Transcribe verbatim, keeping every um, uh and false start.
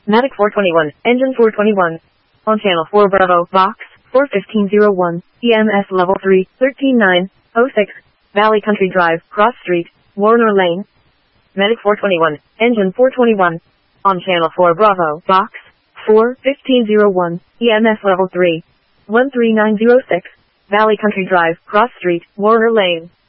Matic four twenty-one, engine four twenty-one. On channel four Bravo, box, four fifteen oh one, E M S level three, thirteen nine oh six, Valley Country Drive, Cross Street, Warner Lane. Medic four twenty-one, engine four twenty-one. On channel four Bravo, box, four fifteen oh one, E M S level three, one three nine oh six, Valley Country Drive, Cross Street, Warner Lane.